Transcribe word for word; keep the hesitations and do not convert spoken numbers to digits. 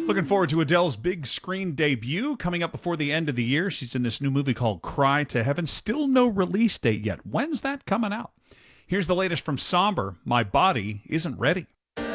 Looking forward to Adele's big screen debut coming up before the end of the year. She's in this new movie called Cry to Heaven. Still no release date yet. When's that coming out? Here's the latest from Somber. My Body Isn't Ready.